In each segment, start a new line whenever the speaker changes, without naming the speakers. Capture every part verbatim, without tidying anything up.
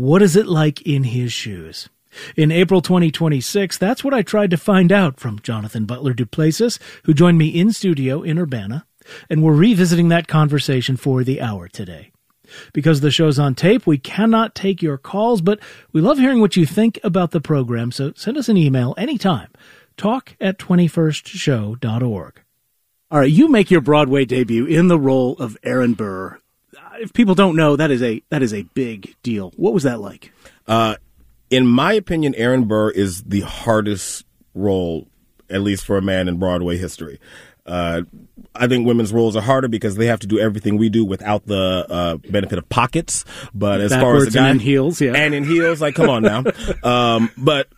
What is it like in his shoes? In April twenty twenty-six, that's what I tried to find out from Jonathan Butler Duplessis, who joined me in studio in Urbana, and we're revisiting that conversation for the hour today. Because the show's on tape, we cannot take your calls, but we love hearing what you think about the program, so send us an email anytime. Talk at twenty-first show dot org. All right, you make your Broadway debut in the role of Aaron Burr. If people don't know, that is a that is a big deal. What was that like?
Uh, in my opinion, Aaron Burr is the hardest role, at least for a man in Broadway history. Uh, I think women's roles are harder because they have to do everything we do without the uh, benefit of pockets. But as
Backwards
far as a guy,
and in heels, yeah,
and in heels, like come on now. um, but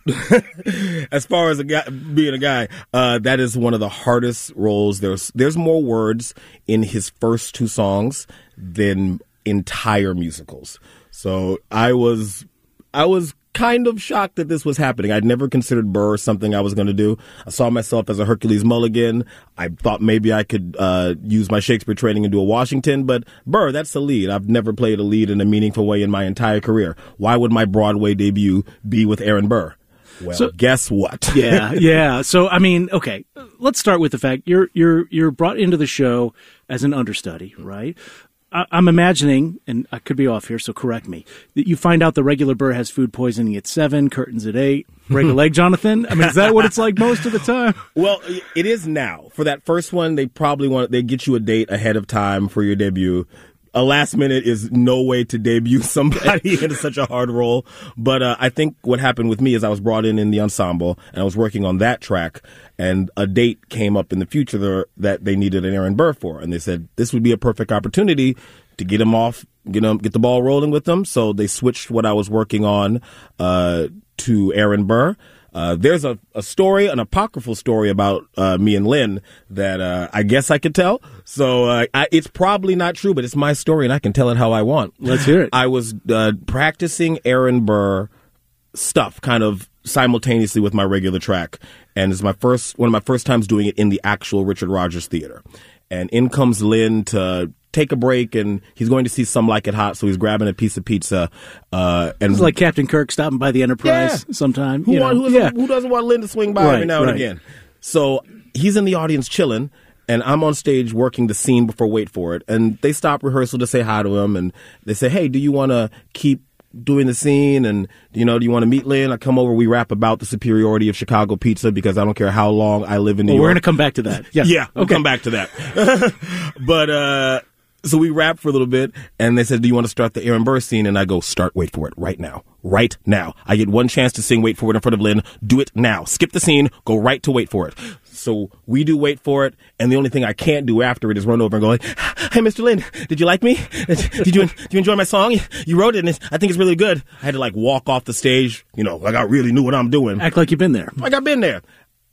as far as a guy being a guy, uh, that is one of the hardest roles. There's there's more words in his first two songs than entire musicals. So I was I was. kind of shocked that this was happening. I'd never considered Burr something I was going to do. I saw myself as a Hercules Mulligan. I thought maybe I could uh, use my Shakespeare training and do a Washington, but Burr, that's the lead. I've never played a lead in a meaningful way in my entire career. Why would my Broadway debut be with Aaron Burr? Well, so, guess what?
yeah, yeah. So, I mean, okay, let's start with the fact you're you're you're brought into the show as an understudy, right? I'm imagining, and I could be off here, so correct me, that you find out the regular Burr has food poisoning at seven, curtains at eight. Break a leg, Jonathan? I mean, is that what it's like most of the time?
Well, it is now. For that first one, they probably want they get you a date ahead of time for your debut. A last minute is no way to debut somebody in such a hard role. But uh, I think what happened with me is I was brought in in the ensemble, and I was working on that track, and a date came up in the future there that they needed an Aaron Burr for. And they said this would be a perfect opportunity to get him off, get him, get the ball rolling with them. So they switched what I was working on uh, to Aaron Burr. Uh, there's a, a story, an apocryphal story about uh, me and Lynn that uh, I guess I could tell. So uh, I, it's probably not true, but it's my story, and I can tell it how I want.
Let's hear it.
I was uh, practicing Aaron Burr stuff kind of simultaneously with my regular track, and it's my first one of my first times doing it in the actual Richard Rodgers Theater. And in comes Lynn to take a break, and he's going to see Some Like It Hot, so he's grabbing a piece of pizza. Uh, and
it's like Captain Kirk stopping by the Enterprise yeah. sometime.
Who,
you
want,
know?
who, doesn't, yeah. who doesn't want Lynn to swing by
right,
every now
right.
and again? So he's in the audience chilling, and I'm on stage working the scene before Wait For It. And they stop rehearsal to say hi to him, and they say, hey, do you want to keep doing the scene, and you know, do you want to meet Lynn? I come over, we rap about the superiority of Chicago pizza because I don't care how long I live in New
well,
York.
We're going to come back to that. Yeah,
yeah, we'll
okay.
come back to that. But uh, so we rap for a little bit, and they said, do you want to start the Aaron Burr scene? And I go, start Wait For It right now. Right now. I get one chance to sing Wait For It in front of Lynn. Do it now. Skip the scene. Go right to Wait For It. So we do Wait For It, and the only thing I can't do after it is run over and go like, hey, Mister Lynn, did you like me? Did you did you enjoy my song? You wrote it, and I think it's really good. I had to like walk off the stage, you know, like I really knew what I'm doing.
Act like you've been there.
Like I've been there.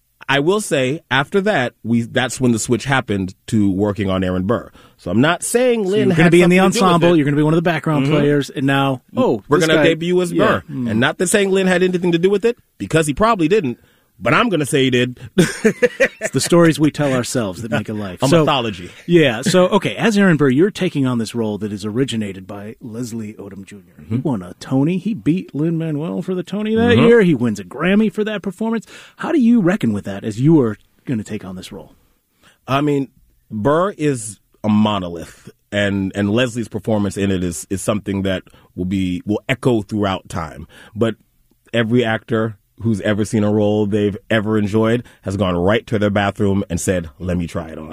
I will say, after that, we that's when the switch happened to working on Aaron Burr. So I'm not saying Lynn so
you're
going
to be in the ensemble, you're going to be one of the background mm-hmm. players, and now, oh,
we're going to
guy,
debut as Burr.
Yeah. Mm.
And not that saying Lynn had anything to do with it, because he probably didn't, but I'm going to say he did.
It's the stories we tell ourselves that make a life.
A
so,
mythology.
Yeah, so, okay, as Aaron Burr, you're taking on this role that is originated by Leslie Odom Junior Mm-hmm. He won a Tony. He beat Lin-Manuel for the Tony that mm-hmm. year. He wins a Grammy for that performance. How do you reckon with that as you are going to take on this role?
I mean, Burr is a monolith, and and Leslie's performance in it is is something that will be will echo throughout time. But every actor who's ever seen a role they've ever enjoyed has gone right to their bathroom and said, let me try it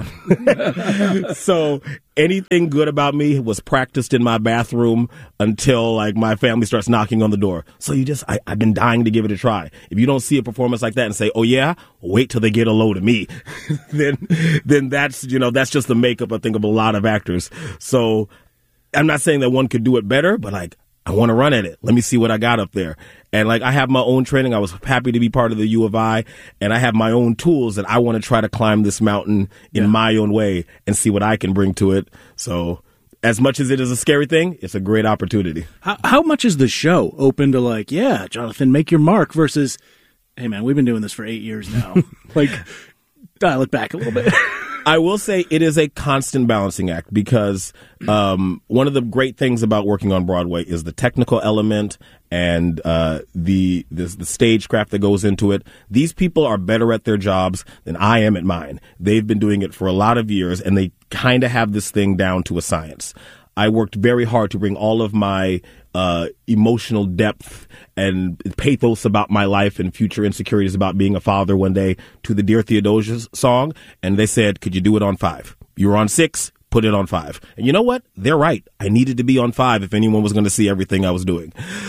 on. So anything good about me was practiced in my bathroom until like my family starts knocking on the door. So you just, I, I've been dying to give it a try. If you don't see a performance like that and say, oh yeah, wait till they get a load of me, then, then that's, you know, that's just the makeup, I think, of a lot of actors. So I'm not saying that one could do it better, but like, I want to run at it. Let me see what I got up there. And like I have my own training. I was happy to be part of the U of I, and I have my own tools that I want to try to climb this mountain in yeah. my own way and see what I can bring to it. So as much as it is a scary thing, it's a great opportunity.
How, how much is the show open to like, yeah, Jonathan, make your mark versus, hey man, we've been doing this for eight years now. Like, dial it back a little bit.
I will say it is a constant balancing act because um, one of the great things about working on Broadway is the technical element and uh, the, the the stagecraft that goes into it. These people are better at their jobs than I am at mine. They've been doing it for a lot of years, and they kind of have this thing down to a science. I worked very hard to bring all of my uh, emotional depth and pathos about my life and future insecurities about being a father one day to the Dear Theodosia's song. And they said, could you do it on five? You were on six, put it on five. And you know what? They're right. I needed to be on five if anyone was going to see everything I was doing.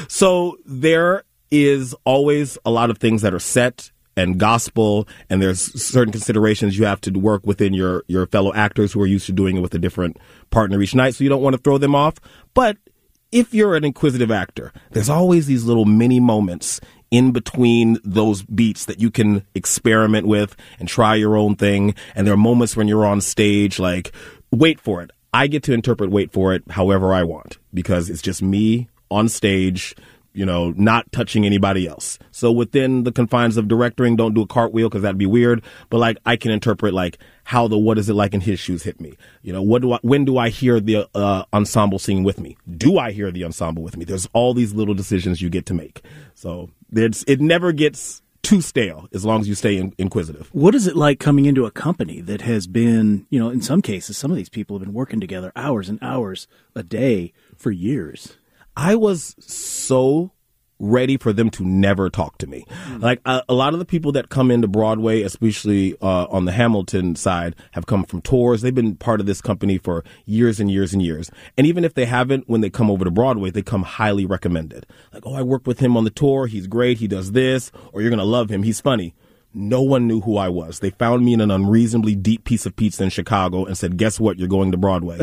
So there is always a lot of things that are set and gospel, and there's certain considerations you have to work within your, your fellow actors who are used to doing it with a different partner each night, so you don't want to throw them off. But if you're an inquisitive actor, there's always these little mini moments in between those beats that you can experiment with and try your own thing. And there are moments when you're on stage, like, wait for it. I get to interpret wait for it however I want, because it's just me on stage, you know, not touching anybody else. So within the confines of directing, don't do a cartwheel because that'd be weird. But like, I can interpret like how the what is it like in his shoes hit me. You know, what do I, when do I hear the uh, ensemble singing with me? Do I hear the ensemble with me? There's all these little decisions you get to make. So it's, it never gets too stale as long as you stay in, inquisitive.
What is it like coming into a company that has been, you know, in some cases, some of these people have been working together hours and hours a day for years?
I was so ready for them to never talk to me. Mm. Like a, a lot of the people that come into Broadway, especially uh, on the Hamilton side, have come from tours. They've been part of this company for years and years and years. And even if they haven't, when they come over to Broadway, they come highly recommended. Like, oh, I worked with him on the tour. He's great. He does this. Or you're going to love him. He's funny. No one knew who I was. They found me in an unreasonably deep piece of pizza in Chicago and said, guess what? You're going to Broadway.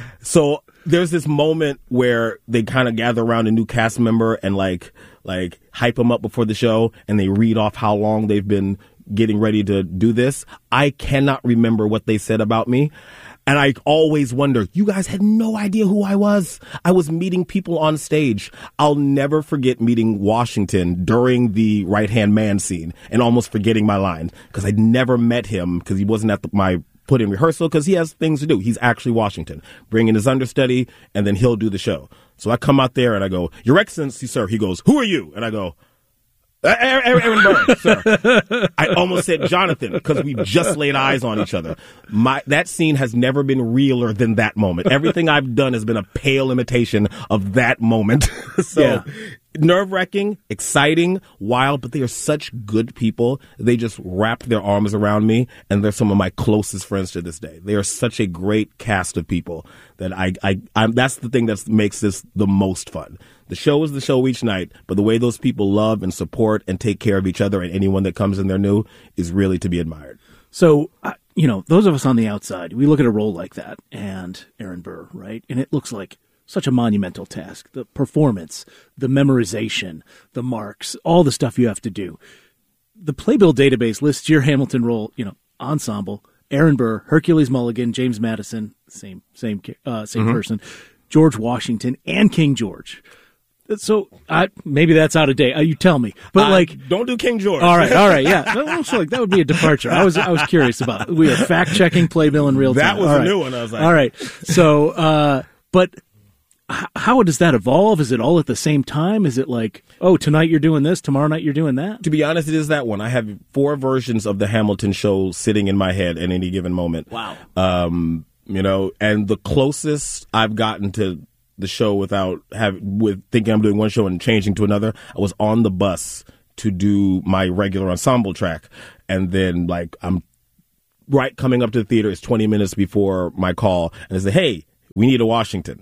So there's this moment where they kind of gather around a new cast member and like, like hype them up before the show, and they read off how long they've been getting ready to do this. I cannot remember what they said about me. And I always wonder, you guys had no idea who I was. I was meeting people on stage. I'll never forget meeting Washington during the right-hand man scene and almost forgetting my line because I'd never met him because he wasn't at the, my put-in rehearsal because he has things to do. He's actually Washington, bringing his understudy, and then he'll do the show. So I come out there and I go, Your Excellency, sir. He goes, who are you? And I go, Aaron Burr, sir. I almost said Jonathan because we just laid eyes on each other. My that scene has never been realer than that moment. Everything I've done has been a pale imitation of that moment. So yeah. Nerve-wracking, exciting, wild, but they are such good people. They just wrapped their arms around me, and they're some of my closest friends to this day. They are such a great cast of people that I, I, I'm, that's the thing that makes this the most fun. The show is the show each night, but the way those people love and support and take care of each other and anyone that comes in there new is really to be admired.
So, uh, you know, those of us on the outside, we look at a role like that and Aaron Burr, right? And it looks like such a monumental task. The performance, the memorization, the marks, all the stuff you have to do. The Playbill database lists your Hamilton role, you know, ensemble, Aaron Burr, Hercules Mulligan, James Madison, same same uh, same mm-hmm. person, George Washington, and King George. So I, maybe that's out of date. Uh, you tell me, but uh, like,
don't do King George.
All right, all right, yeah. Also, like that would be a departure. I was, I was curious about it. We are fact checking Playbill in real time.
That was
all
a
right.
new one. I was like,
all right. So, uh, but h- how does that evolve? Is it all at the same time? Is it like, oh, tonight you're doing this, tomorrow night you're doing that?
To be honest, it is that one. I have four versions of the Hamilton show sitting in my head at any given moment.
Wow.
Um, you know, and the closest I've gotten to the show without having with thinking I'm doing one show and changing to another, I was on the bus to do my regular ensemble track, and then like I'm right coming up to the theater. It's twenty minutes before my call, and they say, "Hey, we need a Washington."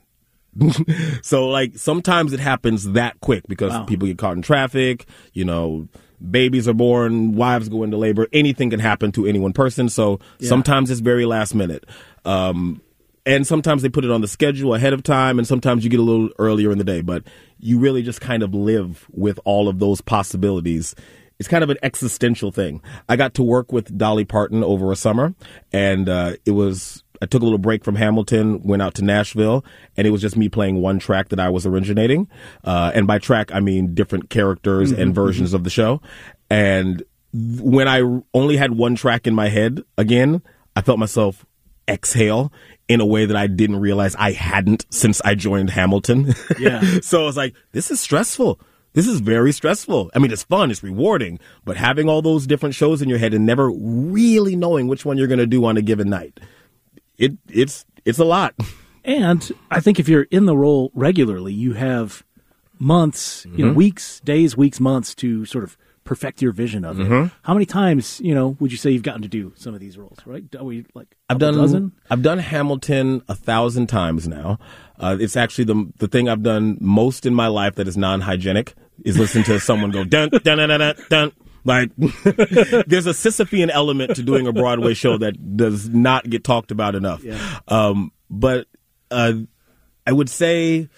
So like sometimes it happens that quick because wow. people get caught in traffic. You know, babies are born, wives go into labor. Anything can happen to any one person. So yeah. sometimes it's very last minute. Um, And sometimes they put it on the schedule ahead of time, and sometimes you get a little earlier in the day. But you really just kind of live with all of those possibilities. It's kind of an existential thing. I got to work with Dolly Parton over a summer, and uh, it was I took a little break from Hamilton, went out to Nashville, and it was just me playing one track that I was originating. Uh, and by track, I mean different characters mm-hmm, and versions mm-hmm. of the show. And when I only had one track in my head again, I felt myself exhale in a way that I didn't realize I hadn't since I joined Hamilton.
Yeah.
So I was like, this is stressful. This is very stressful. I mean, it's fun, it's rewarding, but having all those different shows in your head and never really knowing which one you're going to do on a given night, it it's it's a lot.
And I think if you're in the role regularly, you have months, you know,
Mm-hmm.
weeks, days, weeks, months to sort of perfect your vision of it.
Mm-hmm.
How many times, you know, would you say you've gotten to do some of these roles, right? Are we like a
I've
couple
done
dozen?
I've done Hamilton a thousand times now. Uh, it's actually the the thing I've done most in my life that is non-hygienic is listen to someone go dun dun dun dun dun. dun. Like, there's a Sisyphean element to doing a Broadway show that does not get talked about enough.
Yeah.
Um, but uh, I would say,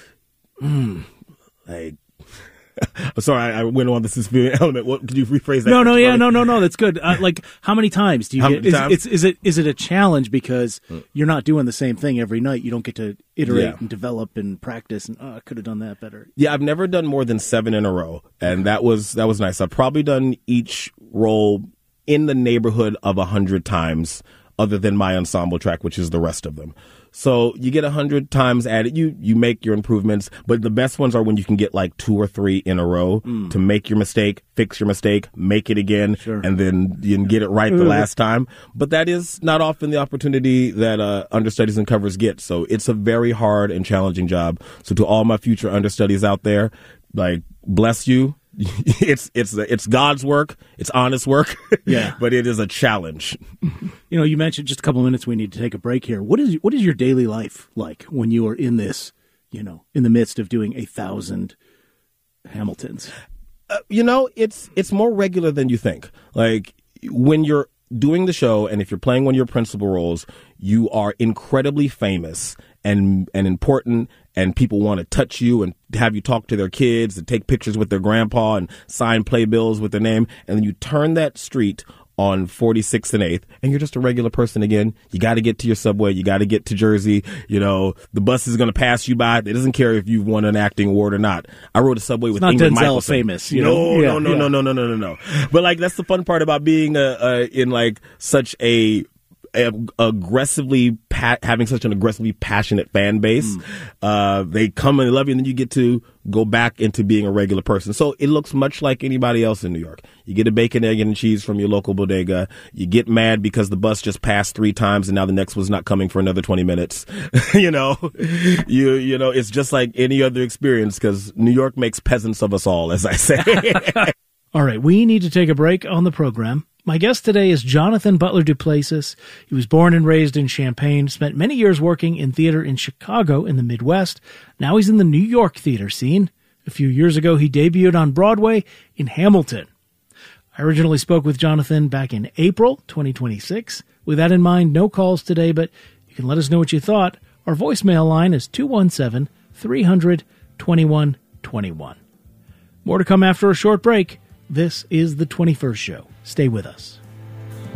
mm, like, sorry, I, I went on the Sisyphean element. What, could you rephrase that?
No, no, yeah,
Brother?
no, no, no. That's good. Uh, like, how many times do you
How
get?
many
Is,
times?
it's, is it is it a challenge because you're not doing the same thing every night? You don't get to iterate
Yeah.
and develop and practice. And oh, I could have done that better.
Yeah, I've never done more than seven in a row, and that was that was nice. I've probably done each role in the neighborhood of a hundred times, other than my ensemble track, which is the rest of them. So you get a hundred times added. You you make your improvements, but the best ones are when you can get like two or three in a row to make your mistake, fix your mistake, make it again,
Sure.
and then you can get it right the last time. But that is not often the opportunity that uh, understudies and covers get. So it's a very hard and challenging job. So to all my future understudies out there, like, bless you. It's it's it's God's work. It's honest work.
Yeah.
But it is a challenge.
You know, you mentioned just a couple of minutes. We need to take a break here. What is what is your daily life like when you are in this? You know, in the midst of doing a thousand Hamiltons.
Uh, you know, it's it's more regular than you think. Like, when you're doing the show, and if you're playing one of your principal roles, you are incredibly famous and and important, and people want to touch you and have you talk to their kids and take pictures with their grandpa and sign playbills with their name, and then you turn that street on forty-sixth and eighth, and you're just a regular person again. You got to get to your subway. You got to get to Jersey. You know, the bus is going to pass you by. It doesn't care if you've won an acting award or not. I rode a subway with
not
Ingrid
Denzel
Michaelson.
famous, you
no,
know? Yeah,
no, no,
yeah.
no, no, no, no, no, no. But like, that's the fun part about being uh, uh, in like such a aggressively pa- having such an aggressively passionate fan base.
Mm.
Uh, they come and they love you, and then you get to go back into being a regular person. So it looks much like anybody else in New York. You get a bacon, egg, and cheese from your local bodega. You get mad because the bus just passed three times, and now the next one's not coming for another twenty minutes. you know, you you know, it's just like any other experience, because New York makes peasants of us all, as I say.
All right, we need to take a break on the program. My guest today is Jonathan Butler Duplessis. He was born and raised in Champaign, spent many years working in theater in Chicago in the Midwest. Now he's in the New York theater scene. A few years ago, he debuted on Broadway in Hamilton. I originally spoke with Jonathan back in April twenty twenty-six. With that in mind, no calls today, but you can let us know what you thought. Our voicemail line is two one seven, three hundred, twenty-one twenty-one. More to come after a short break. This is The twenty-first Show. Stay with us.